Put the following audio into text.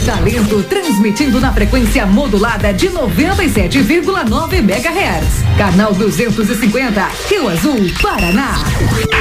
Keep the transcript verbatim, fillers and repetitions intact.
talento transmitindo na frequência modulada de noventa e sete vírgula nove megahertz. Canal duzentos e cinquenta, Rio Azul, Paraná.